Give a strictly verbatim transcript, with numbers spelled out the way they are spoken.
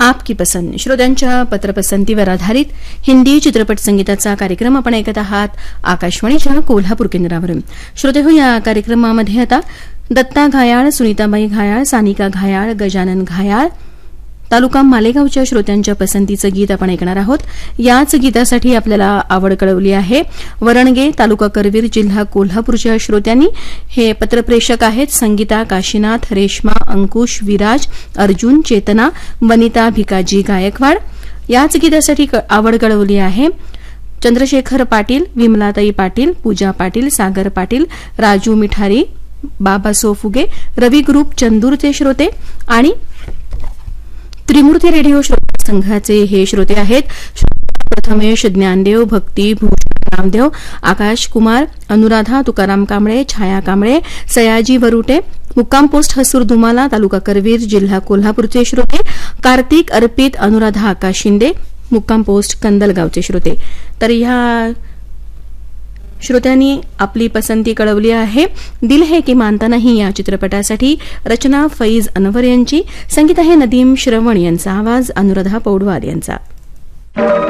आपकी पसंद श्रोत्यांच्या पत्रपसंतीवर आधारित हिंदी चित्रपट संगीताचा कार्यक्रम आपण ऐकत आहात आकाशवाणीच्या कोल्हापूर केंद्रावरून. श्रोते हो, या कार्यक्रमामध्ये आता दत्ता घायाळ, सुनीताबाई घायाळ, सानिका घायाळ, गजानन घायाळ, तालुका मालेगावच्या श्रोत्यांच्या पसंतीचं गीत आपण ऐकणार आहोत. याच गीतासाठी आपल्याला आवड कळवली आहे वरणगे, तालुका करवीर, जिल्हा कोल्हापूरच्या श्रोत्यांनी. हे पत्रप्रेषक आहेत संगीता काशीनाथ, रेश्मा, अंकुश, विराज, अर्जुन, चेतना, वनिता भिकाजी गायकवाड. याच गीतासाठी आवड कळवली आहे चंद्रशेखर पाटील, विमलाताई पाटील, पूजा पाटील, सागर पाटील, राजू मिठारी, बाबासो फुगे, रवी ग्रुप चंदूरचे श्रोते आणि त्रिमूर्ती रेडिओ श्रोता संघाचे हे श्रोते आहेत प्रथमेश ज्ञानदेव, भक्ती, भूषण रामदेव, आकाश कुमार, अनुराधा तुकाराम कांबळे, छाया कांबळे, सयाजी वरुटे, मुक्काम पोस्ट हसूर दुमाला, तालुका करवीर, जिल्हा कोल्हापूरचे श्रोते, कार्तिक, अर्पित, अनुराधा आकाश शिंदे, मुक्काम पोस्ट कंदलगावचे श्रोते. तर ह्या श्रोत्यांनी आपली पसंती कळवली आहे दिल है की मानता नहीं या चित्रपटासाठी. रचना फैज अनवर यांची, संगीत आहे नदीम श्रवण यांचा, आवाज अनुराधा पौडवाल यांचा.